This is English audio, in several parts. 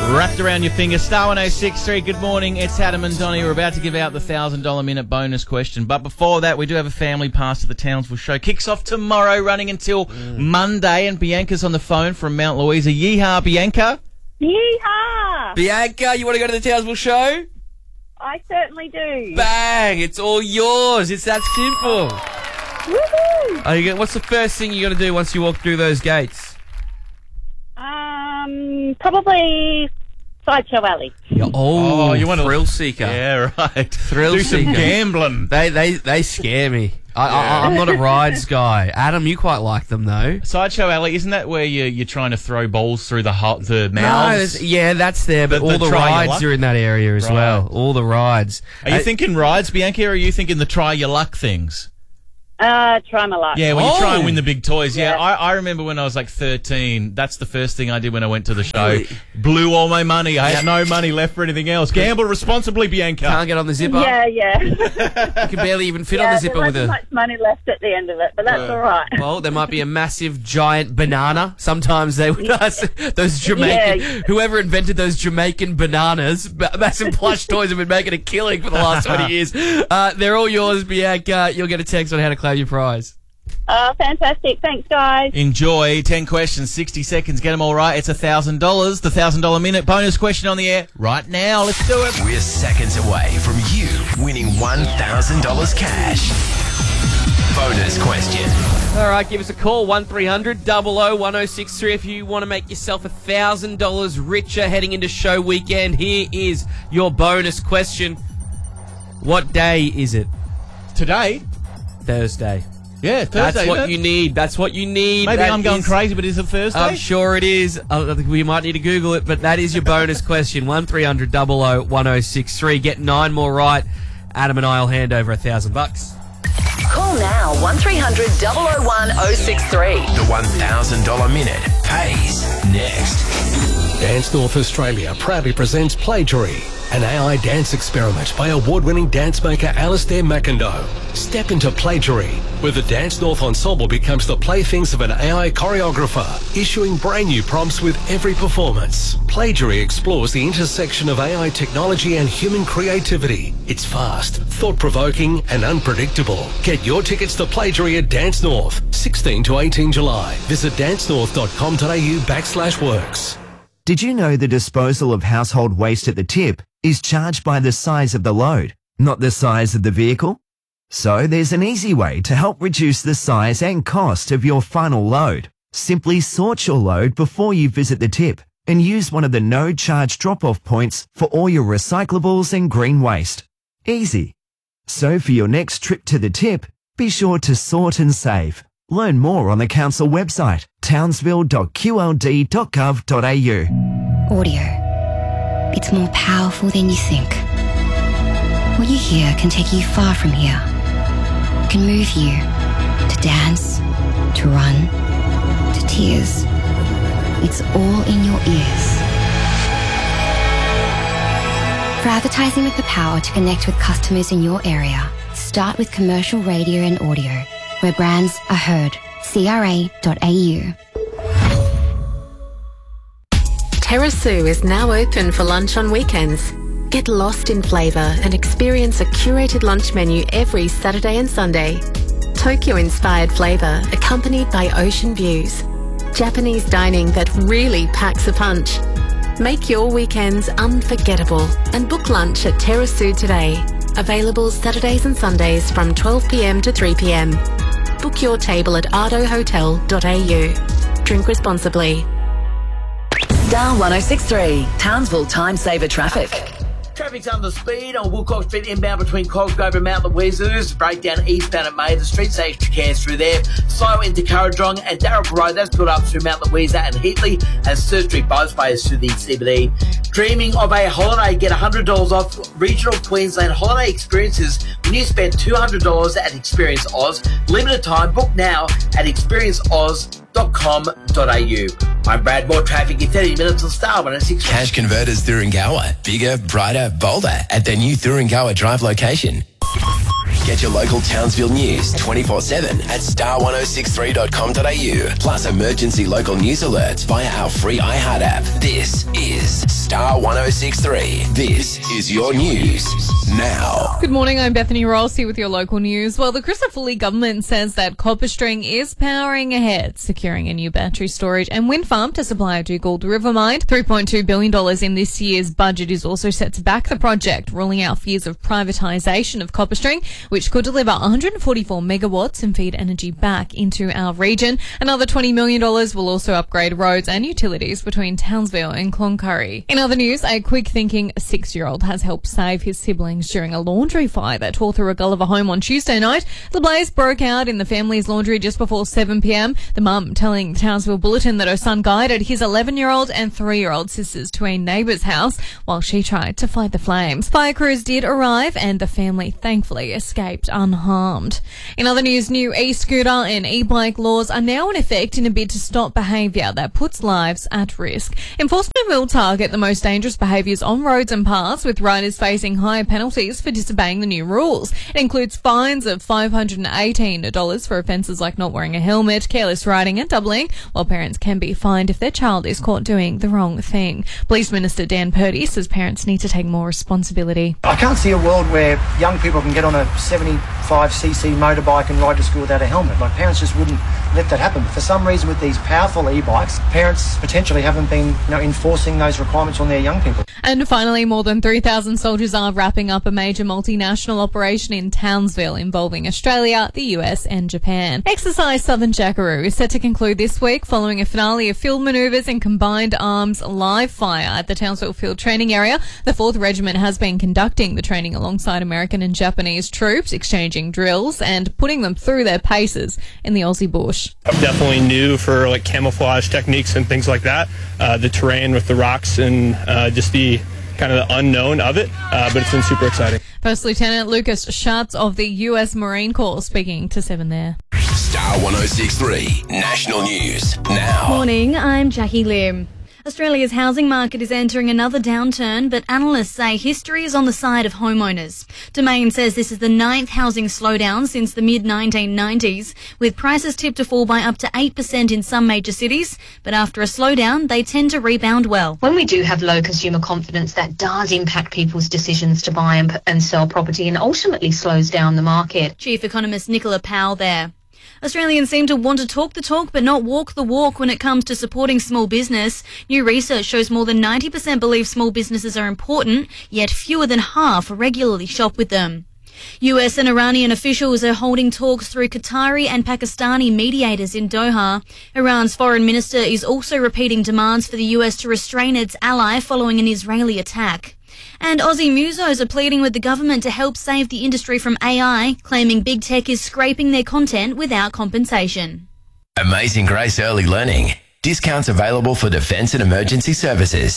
Wrapped around your finger. Star 1063, good morning. It's Adam and Donnie. We're about to give out the $1,000 minute bonus question. But before that, we do have a family pass to the Townsville show. Kicks off tomorrow, running until Monday. And Bianca's on the phone from Mount Louisa. Yeehaw, Bianca. Yeehaw! Bianca, you want to go to the Townsville show? I certainly do. Bang! It's all yours. It's that simple. Woohoo! What's the first thing you're going to do once you walk through those gates? Probably Sideshow Alley. Oh, you want thrill seeker. Yeah, right. Thrill do seeker. some gambling. They scare me. I'm not a rides guy. Adam, you quite like them though. Sideshow Alley, isn't that where you're trying to throw balls through the mouths? No, that's there, but all the try your rides luck? are in that area as well. All the rides. Are you thinking rides, Bianca, or are you thinking the try your luck things? Try my luck. Yeah, when you try and win the big toys. Yeah. I remember when I was like 13, that's the first thing I did when I went to the show. Blew all my money. I had no money left for anything else. Gamble responsibly, Bianca. Can't get on the zipper. Yeah. You can barely even fit on the zipper there with wasn't much money left at the end of it, but that's all right. Well, there might be a massive, giant banana. Sometimes they would those Jamaican, whoever invented those Jamaican bananas, massive plush toys have been making a killing for the last 20 years. They're all yours, Bianca. You'll get a text on how to claim your prize. Fantastic. Thanks, guys. Enjoy. 10 questions, 60 seconds. Get them all right. It's $1,000. The $1,000 minute bonus question on the air right now. Let's do it. We're seconds away from you winning $1,000 cash. Bonus question. All right, give us a call, 1300 00 1063 if you want to make yourself $1,000 richer heading into show weekend. Here is your bonus question. What day is it? Today? Thursday. Yeah, Thursday. That's what you need. That's what you need. Maybe That I'm going is- crazy, but is it Thursday? I'm sure it is. I think we might need to Google it, but that is your bonus question. 1300 00 1063. Get 9 more right. Adam and I will hand over $1,000. Call now 1300 001 063. The $1,000 minute pays next. Dance North Australia proudly presents Plagiary, an AI dance experiment by award-winning dance maker Alistair McIndoe. Step into Plagiary, where the Dance North Ensemble becomes the playthings of an AI choreographer, issuing brand new prompts with every performance. Plagiary explores the intersection of AI technology and human creativity. It's fast, thought-provoking and unpredictable. Get your tickets to Plagiary at Dance North, 16 to 18 July. Visit dancenorth.com.au/works. Did you know the disposal of household waste at the tip is charged by the size of the load, not the size of the vehicle? So there's an easy way to help reduce the size and cost of your final load. Simply sort your load before you visit the tip and use one of the no-charge drop-off points for all your recyclables and green waste. Easy. So for your next trip to the tip, be sure to sort and save. Learn more on the council website, townsville.qld.gov.au. Audio. It's more powerful than you think. What you hear can take you far from here. It can move you to dance, to run, to tears. It's all in your ears. For advertising with the power to connect with customers in your area, start with commercial radio and audio, where brands are heard. CRA.au. Terrasu is now open for lunch on weekends. Get lost in flavour and experience a curated lunch menu every Saturday and Sunday. Tokyo-inspired flavour accompanied by ocean views. Japanese dining that really packs a punch. Make your weekends unforgettable and book lunch at Terrasu today. Available Saturdays and Sundays from 12 p.m. to 3 p.m. Book your table at ardohotel.au. Drink responsibly. Star 1063, Townsville Time Saver Traffic. Traffic's under speed on Woolcock Street inbound between Cosgrove and Mount Louisa. Breakdown eastbound at Maiden Street, so extra cares through there. Slow into Currajong and Darrell Road, that's built up through Mount Louisa and Heatley, and Sturt Street both ways through the CBD. Dreaming of a holiday? Get $100 off regional Queensland holiday experiences when you spend $200 at Experience Oz. Limited time, book now at experienceoz.com.au. I'm Brad. More traffic in 30 minutes on Star 106. Cash Converters Thuringowa. Bigger, brighter, bolder at their new Thuringowa Drive location. Get your local Townsville news 24/7 at star1063.com.au. Plus emergency local news alerts via our free iHeart app. This is Star 1063. This is your news now. Good morning, I'm Bethany Ross here with your local news. Well, the Christopher Lee government says that CopperString is powering ahead, securing a new battery storage and wind farm to supply Dugald River Mine. $3.2 billion in this year's budget is also set to back the project, ruling out fears of privatisation of CopperString, which could deliver 144 megawatts and feed energy back into our region. Another $20 million will also upgrade roads and utilities between Townsville and Cloncurry. In other news, a quick-thinking 6-year-old has helped save his siblings during a laundry fire that tore through a Gulliver home on Tuesday night. The blaze broke out in the family's laundry just before 7 p.m. The mum telling the Townsville Bulletin that her son guided his 11-year-old and 3-year-old sisters to a neighbour's house while she tried to fight the flames. Fire crews did arrive and the family thankfully escaped unharmed. In other news, new e-scooter and e-bike laws are now in effect in a bid to stop behaviour that puts lives at risk. Enforcement will target the most dangerous behaviours on roads and paths, with riders facing higher penalties for disobeying the new rules. It includes fines of $518 for offences like not wearing a helmet, careless riding and doubling, while parents can be fined if their child is caught doing the wrong thing. Police Minister Dan Purdy says parents need to take more responsibility. I can't see a world where young people can get on a 75cc motorbike and ride to school without a helmet. Like, parents just wouldn't let that happen. But for some reason, with these powerful e-bikes, parents potentially haven't been enforcing those requirements on their young people. And finally, more than 3,000 soldiers are wrapping up a major multinational operation in Townsville involving Australia, the US and Japan. Exercise Southern Jackaroo is set to conclude this week following a finale of field manoeuvres and combined arms live fire at the Townsville Field Training Area. The 4th Regiment has been conducting the training alongside American and Japanese troops, exchanging drills and putting them through their paces in the Aussie bush. I'm definitely new for like camouflage techniques and things like that. The terrain with the rocks and just the kind of the unknown of it, but it's been super exciting. First Lieutenant Lucas Schatz of the US Marine Corps speaking to 7 there. Star 1063 National News now. Morning, I'm Jackie Lim. Australia's housing market is entering another downturn, but analysts say history is on the side of homeowners. Domain says this is the 9th housing slowdown since the mid-1990s, with prices tipped to fall by up to 8% in some major cities. But after a slowdown, they tend to rebound well. When we do have low consumer confidence, that does impact people's decisions to buy and sell property and ultimately slows down the market. Chief Economist Nicola Powell there. Australians seem to want to talk the talk but not walk the walk when it comes to supporting small business. New research shows more than 90% believe small businesses are important, yet fewer than half regularly shop with them. US and Iranian officials are holding talks through Qatari and Pakistani mediators in Doha. Iran's foreign minister is also repeating demands for the US to restrain its ally following an Israeli attack. And Aussie musos are pleading with the government to help save the industry from AI, claiming big tech is scraping their content without compensation. Amazing Grace Early Learning. Discounts available for defence and emergency services.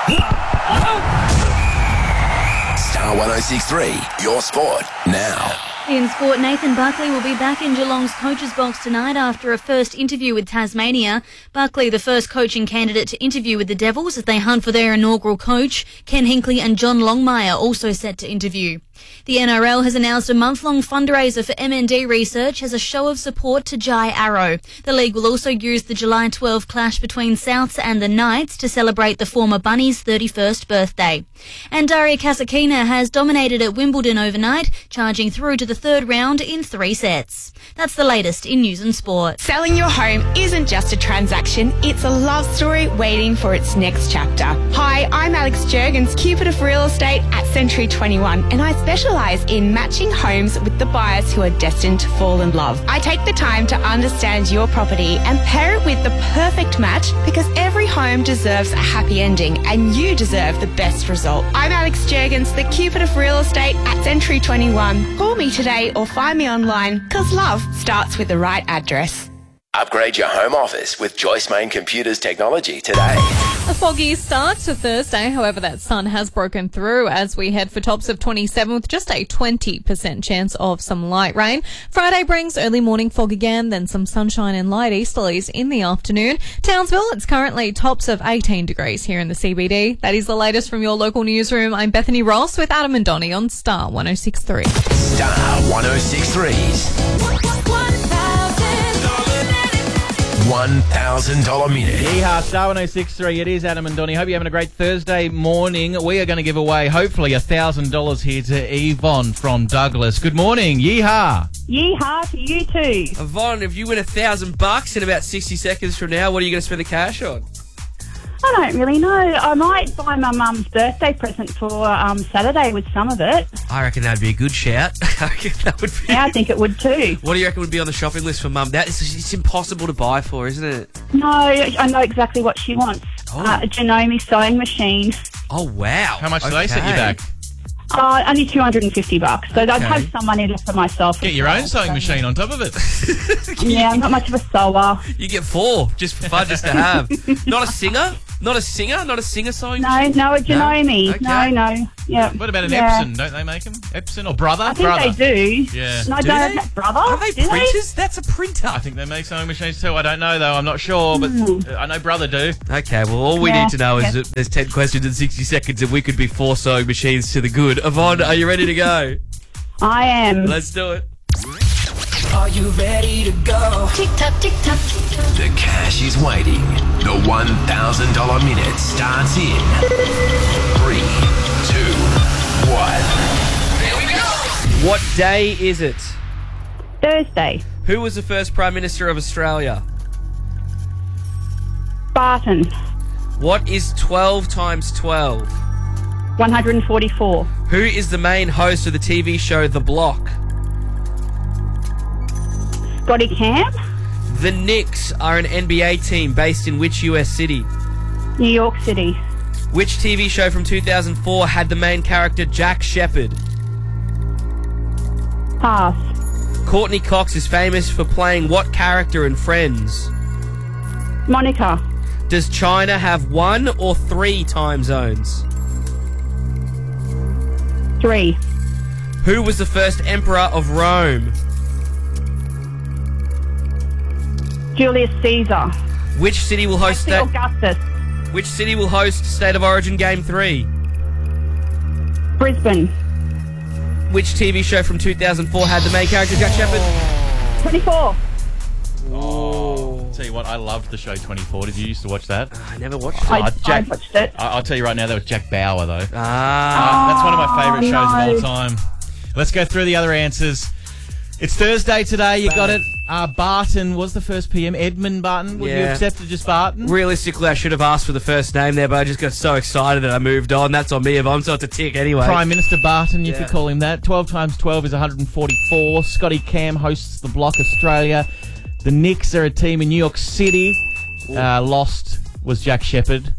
Star 1063, your sport now. In sport, Nathan Buckley will be back in Geelong's coach's box tonight after a first interview with Tasmania. Buckley, the first coaching candidate to interview with the Devils as they hunt for their inaugural coach. Ken Hinkley and John Longmire also set to interview. The NRL has announced a month-long fundraiser for MND research as a show of support to Jai Arrow. The league will also use the July 12 clash between Souths and the Knights to celebrate the former Bunny's 31st birthday. And Daria Kasatkina has dominated at Wimbledon overnight, charging through to the 3rd round in 3 sets. That's the latest in news and sport. Selling your home isn't just a transaction, it's a love story waiting for its next chapter. Hi, I'm Alex Jurgens, Cupid of Real Estate at Century 21, and I specialise in matching homes with the buyers who are destined to fall in love. I take the time to understand your property and pair it with the perfect match because every home deserves a happy ending and you deserve the best result. I'm Alex Jurgens, the Cupid of Real Estate at Century 21. Call me today or find me online because love starts with the right address. Upgrade your home office with Joyce Main Computers technology today. A foggy start to Thursday, however, that sun has broken through as we head for tops of 27 with just a 20% chance of some light rain. Friday brings early morning fog again, then some sunshine and light easterlies in the afternoon. Townsville, it's currently tops of 18 degrees here in the CBD. That is the latest from your local newsroom. I'm Bethany Ross with Adam and Donnie on Star 106.3. Star 106.3's $1,000 minute. Yeehaw, Star 106.3. It is Adam and Donnie. Hope you're having a great Thursday morning. We are going to give away, hopefully, $1,000 here to Yvonne from Douglas. Good morning. Yeehaw. Yeehaw to you too. Yvonne, if you win $1,000 in about 60 seconds from now, what are you going to spend the cash on? I don't really know. I might buy my mum's birthday present for Saturday with some of it. I reckon that'd be a good shout. Yeah, I think it would too. What do you reckon would be on the shopping list for mum? It's impossible to buy for, isn't it? No, I know exactly what she wants. A Janome sewing machine. Oh, wow. How much do they set you back? Only $250. So I'd have some money left for myself. Get your own sewing machine on top of it. Yeah, I'm not much of a sewer. You get 4 just for fun, just to have. Not a singer? Not a singer sewing machine? No, a Janome. Okay. No. Yeah. What about an Epson? Don't they make them? Epson or Brother? I think they do. Yeah. No, don't have Brother. Are they printers? That's a printer. I think they make sewing machines too. I don't know though. I'm not sure, but I know Brother do. Okay, well, all we need to know is that there's 10 questions in 60 seconds and we could be 4 sewing machines to the good. Yvonne, are you ready to go? I am. Let's do it. Are you ready to go? Tick tock, tick tock, tick tock. The cash is waiting. The $1,000 minute starts in 3, 2, 1. Here we go. What day is it? Thursday. Who was the first Prime Minister of Australia? Barton. What is 12 times 12? 144. Who is the main host of the TV show The Block? Scotty Cam. The Knicks are an NBA team based in which US city? New York City. Which TV show from 2004 had the main character Jack Shepherd? Pass. Courtney Cox is famous for playing what character in Friends? Monica. Does China have 1 or 3 time zones? 3. Who was the first emperor of Rome? Julius Caesar. Which city will host Augustus. Which city will host State of Origin Game 3? Brisbane. Which TV show from 2004 had the main character Jack Shepherd? 24. Oh. Tell you what, I loved the show 24. Did you used to watch that? I never watched it. I watched it. I'll tell you right now, that was Jack Bauer, though. That's one of my favourite shows of all time. Let's go through the other answers. It's Thursday today. You got it. Barton was the first PM. Edmund Barton. Would you have accepted just Barton? Realistically, I should have asked for the first name there, but I just got so excited that I moved on. That's on me, Yvonne, so it's a tick anyway. Prime Minister Barton, you could call him that. 12 times 12 is 144. Scotty Cam hosts The Block Australia. The Knicks are a team in New York City. Lost was Jack Shepherd.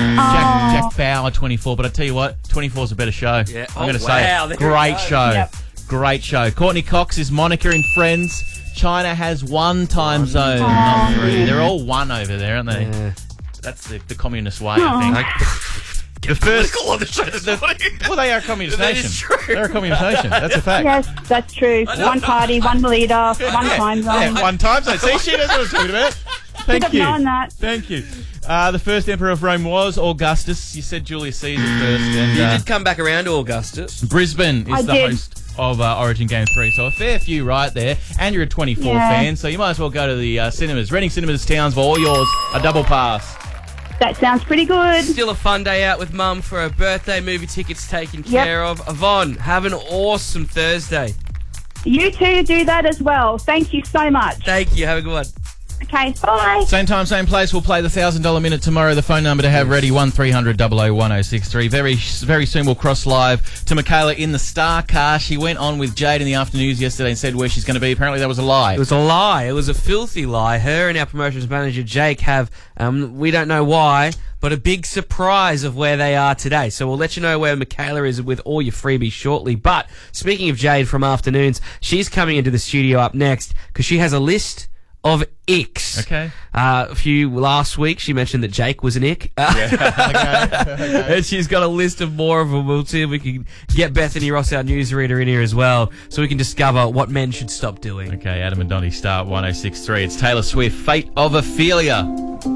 Jack Bauer, 24. But I tell you what, 24 is a better show. Yeah. I'm going to say it. Great show. Yep. Great show. Courtney Cox is Monica in Friends. China has 1 time zone, not 3. They're all 1 over there, aren't they? Yeah. That's the communist way, I think. The first on the show this morning. Well, they are a communist nation. Is true. They're a communist nation. That's a fact. Yes, that's true. 1 party, 1 leader, 1 time zone. Yeah, 1 time zone. See, she knows what I'm talking about. Thank you. Known that. Thank you. The first emperor of Rome was Augustus. You said Julius Caesar first. And, you did come back around to Augustus. Brisbane is the host of Origin Game 3, so a fair few right there. And you're a 24 fan, so you might as well go to the cinemas. Reading Cinemas Townsville, all yours, a double pass. That sounds pretty good. Still a fun day out with Mum for her birthday, movie tickets taken care of. Yvonne, have an awesome Thursday. You too do that as well. Thank you so much. Thank you, have a good one. Okay, bye. Same time, same place. We'll play the $1,000 minute tomorrow. The phone number to have ready, 1300 00 1063. Very soon we'll cross live to Michaela in the Star car. She went on with Jade in the afternoons yesterday and said where she's going to be. Apparently that was a lie. It was a lie. It was a filthy lie. Her and our promotions manager, Jake, have, we don't know why, but a big surprise of where they are today. So we'll let you know where Michaela is with all your freebies shortly. But speaking of Jade from afternoons, she's coming into the studio up next because she has a list of icks. Okay. A few last week, she mentioned that Jake was an ick. Okay. And she's got a list of more of them. We'll see if we can get Bethany Ross, our newsreader, in here as well, so we can discover what men should stop doing. Okay, Adam and Donnie, Star 106.3. It's Taylor Swift, Fate of Ophelia.